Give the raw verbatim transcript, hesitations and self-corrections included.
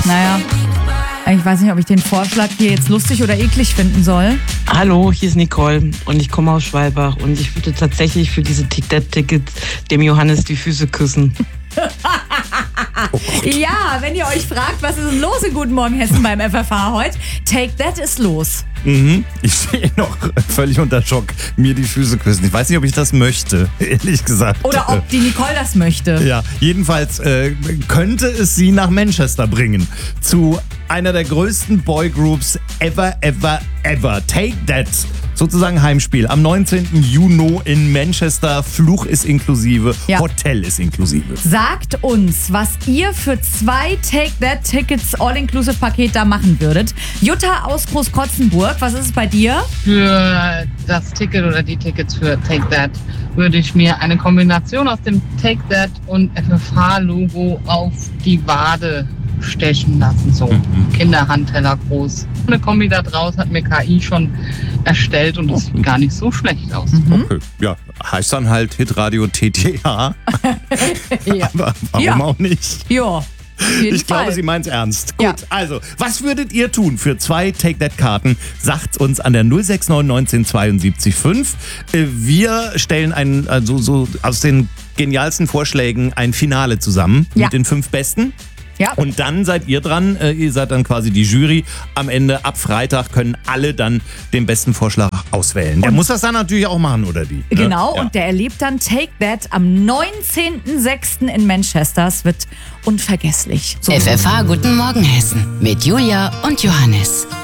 Naja, ich weiß nicht, ob ich den Vorschlag hier jetzt lustig oder eklig finden soll. Hallo, hier ist Nicole und ich komme aus Schwalbach und ich würde tatsächlich für diese Take-That-Tickets dem Johannes die Füße küssen. Oh ja, wenn ihr euch fragt, was ist denn los in Guten Morgen Hessen beim F F H heute? Take That ist los. Mhm. Ich stehe noch völlig unter Schock, mir die Füße küssen. Ich weiß nicht, ob ich das möchte, ehrlich gesagt. Oder ob die Nicole das möchte. Ja, jedenfalls äh, könnte es sie nach Manchester bringen. Zu einer der größten Boygroups ever, ever, ever. Take That. Sozusagen Heimspiel. Am neunzehnten Juni in Manchester. Fluch ist inklusive. Ja. Hotel ist inklusive. Sagt uns, was ihr für zwei Take-That-Tickets All-Inclusive-Paket da machen würdet. Jutta aus Großkotzenburg, was ist es bei dir? Für das Ticket oder die Tickets für Take That würde ich mir eine Kombination aus dem Take That und F F H-Logo auf die Wade stechen lassen. So mhm. Kinderhandteller groß. Eine Kombi da draus hat mir K I schon erstellt und das sieht gar nicht so schlecht aus. Mhm. Okay. Ja, heißt dann halt Hitradio T T H. Ja. Aber warum Ja. auch nicht? Ja. Ich glaube, sie meint's ernst. Gut, Ja. also, was würdet ihr tun für zwei Take-That-Karten? Sagt's uns an der null sechs neun neunzehn zweiundsiebzig fünf. Wir stellen ein, also so aus den genialsten Vorschlägen ein Finale zusammen Ja. mit den fünf Besten. Ja. Und dann seid ihr dran, äh, ihr seid dann quasi die Jury. Am Ende, ab Freitag, können alle dann den besten Vorschlag auswählen. Der muss das dann natürlich auch machen, oder die? Ne? Genau, Ja. und der erlebt dann Take That am neunzehnten sechsten in Manchester. Es wird unvergesslich. So. F F H Guten Morgen Hessen mit Julia und Johannes.